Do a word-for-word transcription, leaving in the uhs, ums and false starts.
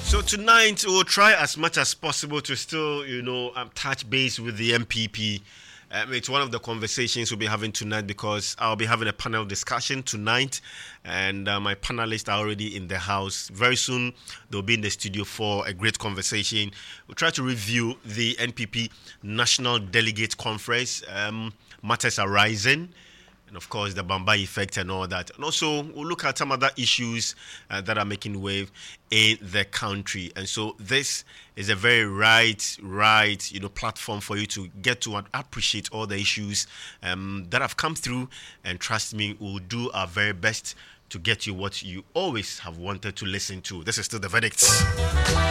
So tonight we'll try as much as possible to still, you know, um, touch base with the M P P. Um, it's one of the conversations we'll be having tonight because I'll be having a panel discussion tonight, and uh, my panelists are already in the house. Very soon they'll be in the studio for a great conversation. We'll try to review the N P P National Delegate Conference, um, matters arising, and of course the Bamba effect and all that. And also we'll look at some other issues uh, that are making wave in the country. And so this is a very right, right, you know, platform for you to get to appreciate all the issues um, that have come through. And trust me, we'll do our very best to get you what you always have wanted to listen to. This is still the verdict.